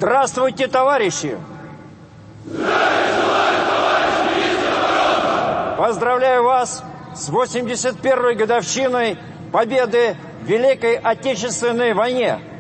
Здравствуйте, товарищи! Поздравляю вас с 81-й годовщиной победы в Великой Отечественной войне!